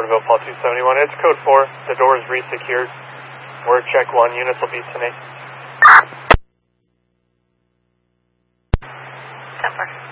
Bonneville, Paul 271. It's code 4. The door is resecured. We're check 1. Units will be tonight. 10-4.